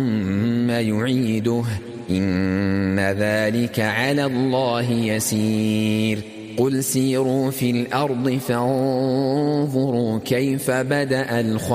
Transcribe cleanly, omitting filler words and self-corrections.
ثم يعيده إن ذلك على الله يسير قل سيروا في الأرض فانظروا كيف بدأ الخلق